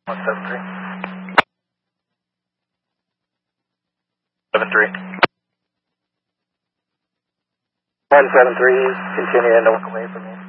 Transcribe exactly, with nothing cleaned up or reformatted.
one seven three. seven three. one seven three, continuing to look away from me.